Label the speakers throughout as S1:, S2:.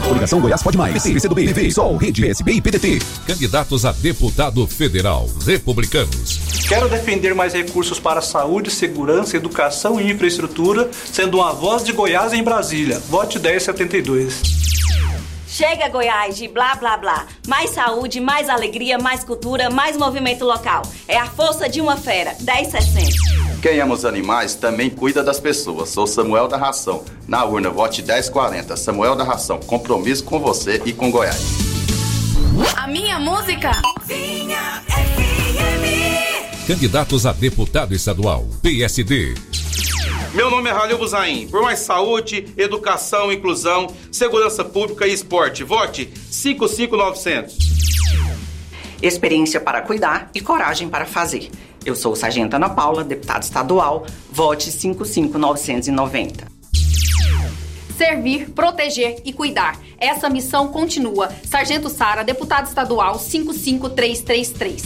S1: Coligação Goiás Pode Mais. PT, PCdoB, PV, Sol, Rede, PSB e PDT.
S2: Candidatos a deputado federal, republicanos.
S3: Quero defender mais recursos para saúde, segurança, educação e infraestrutura, sendo uma voz de Goiás em Brasília. Vote 1072.
S4: Chega, Goiás, de blá, blá, blá. Mais saúde, mais alegria, mais cultura, mais movimento local. É a força de uma fera. 1060.
S5: Quem ama os animais também cuida das pessoas. Sou Samuel da Ração. Na urna, vote 1040. Samuel da Ração. Compromisso com você e com Goiás.
S6: A minha música.
S7: Vinha FM.
S2: Candidatos a deputado estadual, PSD.
S8: Meu nome é Ralil Buzaim. Por mais saúde, educação, inclusão, segurança pública e esporte. Vote 55900.
S9: Experiência para cuidar e coragem para fazer. Eu sou Sargento Ana Paula, deputada estadual. Vote 55990.
S6: Servir, proteger e cuidar. Essa missão continua. Sargento Sara, deputada estadual 55333.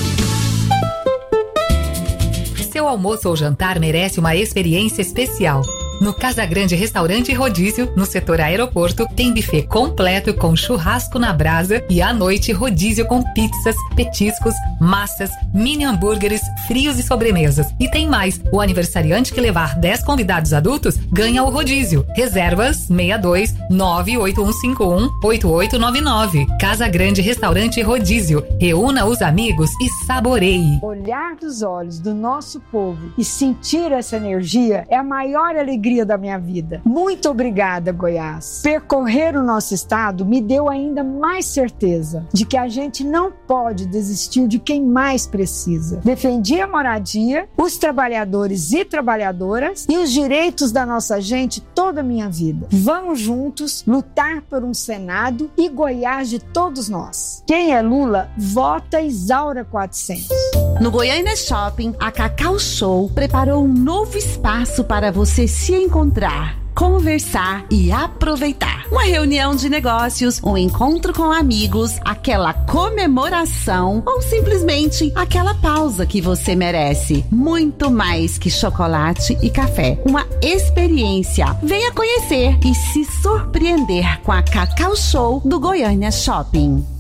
S10: Seu almoço ou jantar merece uma experiência especial. No Casa Grande Restaurante e Rodízio, no setor aeroporto, tem buffet completo com churrasco na brasa e à noite rodízio com pizzas, petiscos, massas, mini hambúrgueres, frios e sobremesas. E tem mais, o aniversariante que levar 10 convidados adultos ganha o rodízio. Reservas 62 98151 8899. Casa Grande Restaurante e Rodízio. Reúna os amigos e saboreie.
S11: Olhar dos olhos do nosso povo e sentir essa energia é a maior alegria da minha vida. Muito obrigada, Goiás. Percorrer o nosso estado me deu ainda mais certeza de que a gente não pode desistir de quem mais precisa. Defendi a moradia, os trabalhadores e trabalhadoras e os direitos da nossa gente toda a minha vida. Vamos juntos lutar por um Senado e Goiás de todos nós. Quem é Lula, vota Isaura 400.
S12: No Goiânia Shopping, a Cacau Show preparou um novo espaço para você se encontrar, conversar e aproveitar. Uma reunião de negócios, um encontro com amigos, aquela comemoração ou simplesmente aquela pausa que você merece. Muito mais que chocolate e café. Uma experiência. Venha conhecer e se surpreender com a Cacau Show do Goiânia Shopping.